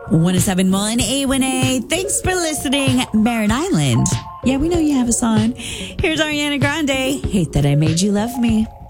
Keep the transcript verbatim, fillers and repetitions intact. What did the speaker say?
one oh seven point one A one A. Thanks for listening, Merritt Island. Yeah, we know you have us on. Here's Ariana Grande. Hate that I made you love me.